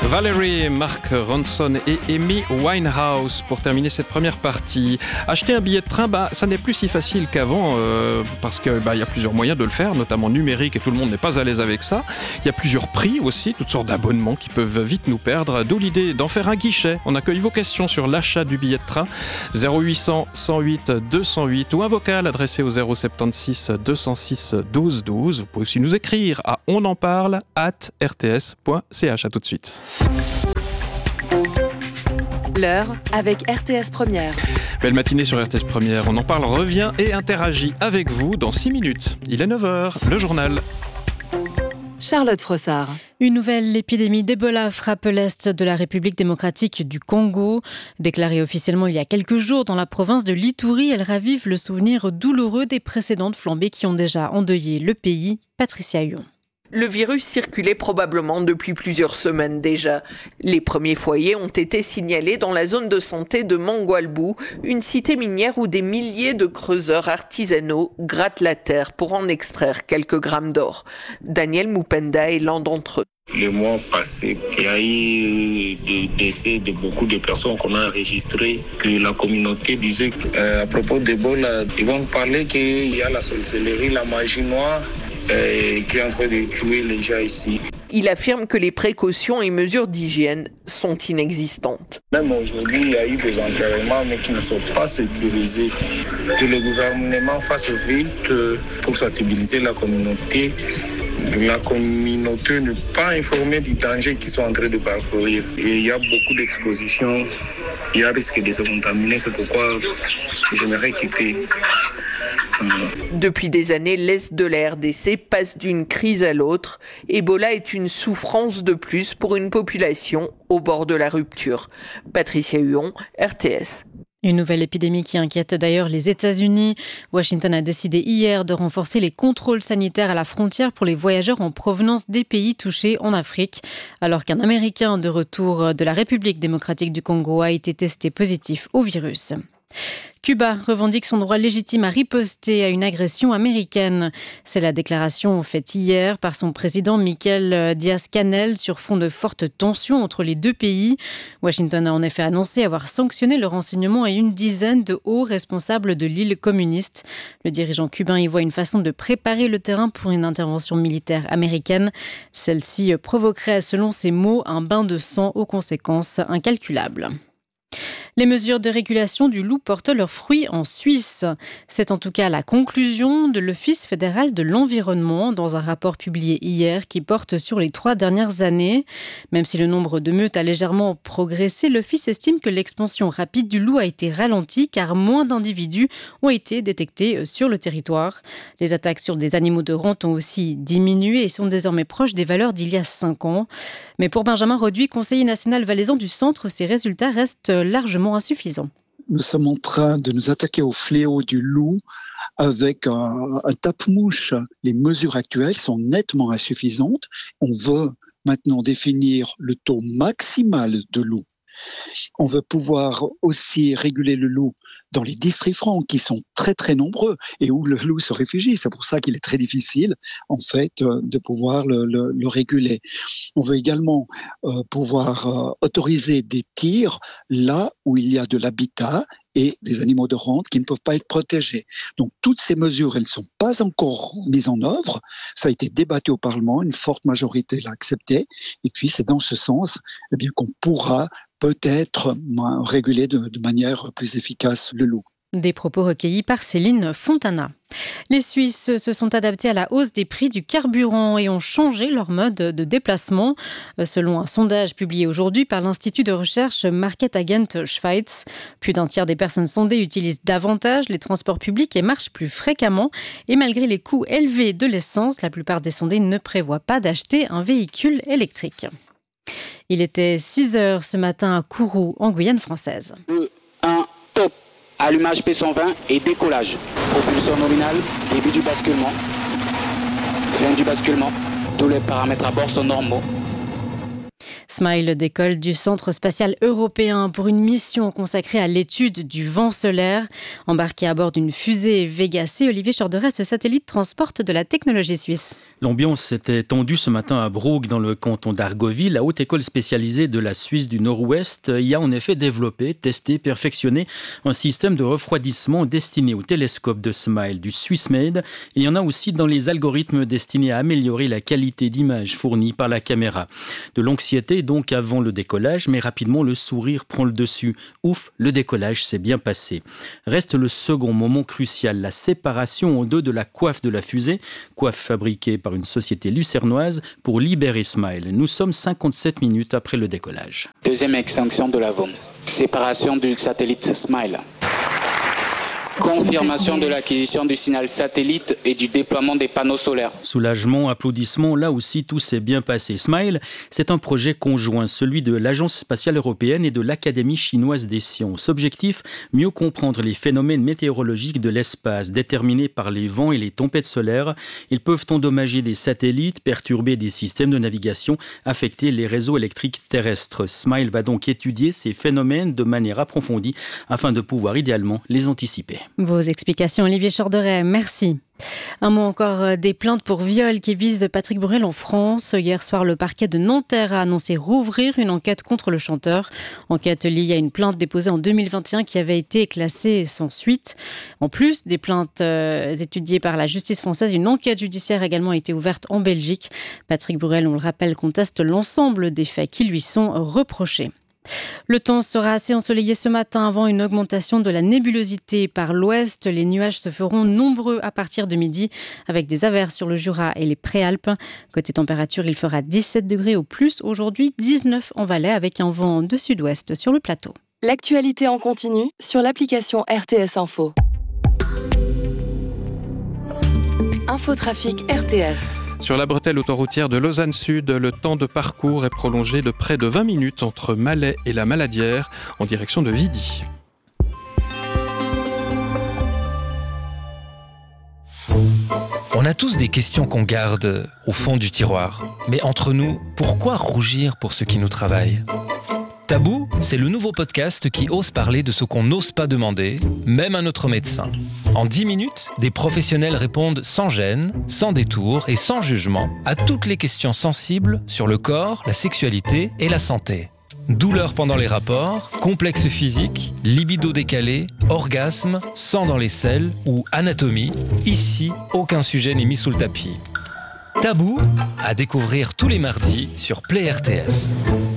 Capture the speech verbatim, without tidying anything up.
Valerie, Mark Ronson et Amy Winehouse pour terminer cette première partie. Acheter un billet de train, bah, ça n'est plus si facile qu'avant euh, parce qu'il bah, y a plusieurs moyens de le faire, notamment numérique et tout le monde n'est pas à l'aise avec ça. Il y a plusieurs prix aussi, toutes sortes d'abonnements qui peuvent vite nous perdre, d'où l'idée d'en faire un guichet. On accueille vos questions sur l'achat du billet de train zéro huit cents cent huit deux cent huit ou un vocal adressé au zéro soixante-seize deux cent six douze douze. Vous pouvez aussi nous écrire à onenparle arobase r t s point c h. À tout de suite. L'heure avec R T S Première. Belle matinée sur R T S Première. On en parle, revient et interagit avec vous dans six minutes. Il est neuf heures, le journal. Charlotte Frossard. Une nouvelle épidémie d'Ebola frappe l'est de la République démocratique du Congo. Déclarée officiellement il y a quelques jours dans la province de l'Ituri, elle ravive le souvenir douloureux des précédentes flambées qui ont déjà endeuillé le pays. Patricia Huon. Le virus circulait probablement depuis plusieurs semaines déjà. Les premiers foyers ont été signalés dans la zone de santé de Mangwalbu, une cité minière où des milliers de creuseurs artisanaux grattent la terre pour en extraire quelques grammes d'or. Daniel Mupenda est l'un d'entre eux. Le mois passé, il y a eu des décès de beaucoup de personnes qu'on a enregistrées, que la communauté disait euh, à propos d'Ebola, ils vont parler qu'il y a la sorcellerie, la magie noire, Euh, qui est en train de tuer les gens ici. Il affirme que les précautions et mesures d'hygiène sont inexistantes. Même aujourd'hui, il y a eu des enterrements, mais qui ne sont pas sécurisés. Que le gouvernement fasse vite pour sensibiliser la communauté. La communauté n'est pas informée du danger qu'ils sont en train de parcourir. Et il y a beaucoup d'expositions, il y a risque de se contaminer, c'est pourquoi j'aimerais quitter. Depuis des années, l'Est de la R D C passe d'une crise à l'autre. Ebola est une souffrance de plus pour une population au bord de la rupture. Patricia Huon, R T S. Une nouvelle épidémie qui inquiète d'ailleurs les États-Unis. Washington a décidé hier de renforcer les contrôles sanitaires à la frontière pour les voyageurs en provenance des pays touchés en Afrique, alors qu'un Américain de retour de la République démocratique du Congo a été testé positif au virus. Cuba revendique son droit légitime à riposter à une agression américaine. C'est la déclaration faite hier par son président Miguel Díaz-Canel sur fond de fortes tensions entre les deux pays. Washington a en effet annoncé avoir sanctionné le renseignement et une dizaine de hauts responsables de l'île communiste. Le dirigeant cubain y voit une façon de préparer le terrain pour une intervention militaire américaine. Celle-ci provoquerait, selon ses mots, un bain de sang aux conséquences incalculables. Les mesures de régulation du loup portent leurs fruits en Suisse. C'est en tout cas la conclusion de l'Office fédéral de l'environnement dans un rapport publié hier qui porte sur les trois dernières années. Même si le nombre de meutes a légèrement progressé, l'Office estime que l'expansion rapide du loup a été ralentie car moins d'individus ont été détectés sur le territoire. Les attaques sur des animaux de rente ont aussi diminué et sont désormais proches des valeurs d'il y a cinq ans. Mais pour Benjamin Roduit, conseiller national valaisan du centre, ces résultats restent largement insuffisant. Nous sommes en train de nous attaquer au fléau du loup avec un, un tape-mouche. Les mesures actuelles sont nettement insuffisantes. On veut maintenant définir le taux maximal de loup. On veut pouvoir aussi réguler le loup dans les districts francs qui sont très très nombreux et où le loup se réfugie. C'est pour ça qu'il est très difficile en fait de pouvoir le, le, le réguler. On veut également euh, pouvoir euh, autoriser des tirs là où il y a de l'habitat et des animaux de rente qui ne peuvent pas être protégés. Donc toutes ces mesures, elles ne sont pas encore mises en œuvre. Ça a été débattu au Parlement, une forte majorité l'a accepté. Et puis c'est dans ce sens eh bien, qu'on pourra peut-être réguler de, de manière plus efficace le loup. Des propos recueillis par Céline Fontana. Les Suisses se sont adaptés à la hausse des prix du carburant et ont changé leur mode de déplacement. Selon un sondage publié aujourd'hui par l'Institut de recherche Market Agent Schweiz, plus d'un tiers des personnes sondées utilisent davantage les transports publics et marchent plus fréquemment. Et malgré les coûts élevés de l'essence, la plupart des sondés ne prévoient pas d'acheter un véhicule électrique. Il était six heures ce matin à Kourou, en Guyane française. deux, un, top. Allumage P cent vingt et décollage. Propulseur nominal, début du basculement. Fin du basculement. Tous les paramètres à bord sont normaux. Smile décolle du Centre spatial européen pour une mission consacrée à l'étude du vent solaire. Embarqué à bord d'une fusée Vega C, Olivier Chorderet, ce satellite transporte de la technologie suisse. L'ambiance était tendue ce matin à Brugg, dans le canton d'Argovie. La haute école spécialisée de la Suisse du Nord-Ouest y a en effet développé, testé, perfectionné un système de refroidissement destiné au télescope de Smile du SwissMade. Il y en a aussi dans les algorithmes destinés à améliorer la qualité d'image fournie par la caméra. De l'anxiété donc avant le décollage, mais rapidement le sourire prend le dessus. Ouf, le décollage s'est bien passé. Reste le second moment crucial, la séparation en deux de la coiffe de la fusée, coiffe fabriquée par une société lucernoise pour libérer Smile. Nous sommes cinquante-sept minutes après le décollage. Deuxième extinction de la bombe. Séparation du satellite Smile. Confirmation de l'acquisition du signal satellite et du déploiement des panneaux solaires. Soulagement, applaudissements, là aussi tout s'est bien passé. Smile, c'est un projet conjoint, celui de l'Agence spatiale européenne et de l'Académie chinoise des sciences. Objectif, mieux comprendre les phénomènes météorologiques de l'espace, déterminés par les vents et les tempêtes solaires. Ils peuvent endommager des satellites, perturber des systèmes de navigation, affecter les réseaux électriques terrestres. Smile va donc étudier ces phénomènes de manière approfondie afin de pouvoir idéalement les anticiper. Vos explications, Olivier Chorderet, merci. Un mot encore des plaintes pour viol qui visent Patrick Bruel en France. Hier soir, le parquet de Nanterre a annoncé rouvrir une enquête contre le chanteur. Enquête liée à une plainte déposée en deux mille vingt et un qui avait été classée sans suite. En plus des plaintes euh, étudiées par la justice française, une enquête judiciaire a également été ouverte en Belgique. Patrick Bruel, on le rappelle, conteste l'ensemble des faits qui lui sont reprochés. Le temps sera assez ensoleillé ce matin avant une augmentation de la nébulosité par l'ouest. Les nuages se feront nombreux à partir de midi avec des averses sur le Jura et les Préalpes. Côté température, il fera dix-sept degrés au plus aujourd'hui, dix-neuf en Valais avec un vent de sud-ouest sur le plateau. L'actualité en continu sur l'application R T S Info. Infotrafic R T S. Sur la bretelle autoroutière de Lausanne Sud, le temps de parcours est prolongé de près de vingt minutes entre Malais et la Maladière en direction de Vidy. On a tous des questions qu'on garde au fond du tiroir. Mais entre nous, pourquoi rougir pour ce qui nous travaille ? Tabou, c'est le nouveau podcast qui ose parler de ce qu'on n'ose pas demander, même à notre médecin. En dix minutes, des professionnels répondent sans gêne, sans détour et sans jugement à toutes les questions sensibles sur le corps, la sexualité et la santé. Douleurs pendant les rapports, complexes physiques, libido décalé, orgasme, sang dans les selles ou anatomie, ici, aucun sujet n'est mis sous le tapis. Tabou, à découvrir tous les mardis sur Play R T S.